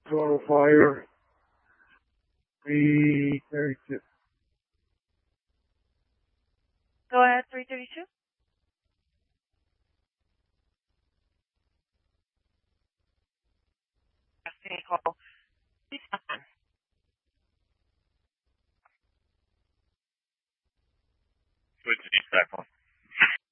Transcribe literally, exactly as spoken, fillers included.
Total fire, three thirty-two. Go ahead, three thirty-two. Destiny call. Please listen. Switch to east platform.